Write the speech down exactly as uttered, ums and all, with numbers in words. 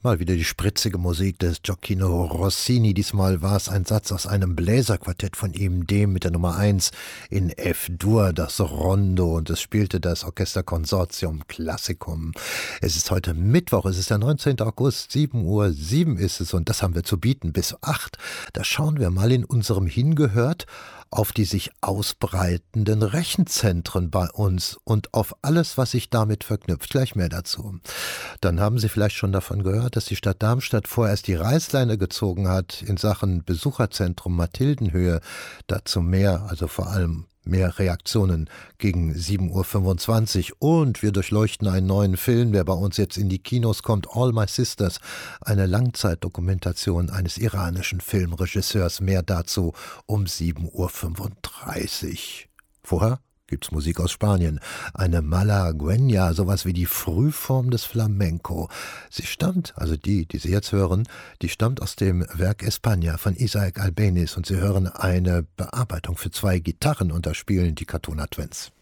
Mal wieder die spritzige Musik des Gioacchino Rossini. Diesmal war es ein Satz aus einem Bläserquartett von ihm, dem mit der Nummer eins in F-Dur, das Rondo, und es spielte das Orchester Consortium Classicum. Es ist heute Mittwoch, es ist der neunzehnten August, sieben Uhr sieben ist es, und das haben wir zu bieten bis acht. Da schauen wir mal in unserem Hingehört auf die sich ausbreitenden Rechenzentren bei uns und auf alles, was sich damit verknüpft. Gleich mehr dazu. Dann haben Sie vielleicht schon davon gehört, dass die Stadt Darmstadt vorerst die Reißleine gezogen hat in Sachen Besucherzentrum Mathildenhöhe. Dazu mehr, also vor allem mehr Reaktionen gegen sieben Uhr fünfundzwanzig. Und wir durchleuchten einen neuen Film, der bei uns jetzt in die Kinos kommt, All My Sisters, eine Langzeitdokumentation eines iranischen Filmregisseurs. Mehr dazu um sieben Uhr fünfunddreißig. Vorher gibt's Musik aus Spanien. Eine Malagueña, sowas wie die Frühform des Flamenco. Sie stammt, also die, die Sie jetzt hören, die stammt aus dem Werk España von Isaac Albéniz, und Sie hören eine Bearbeitung für zwei Gitarren, und da spielen die Catona Twins.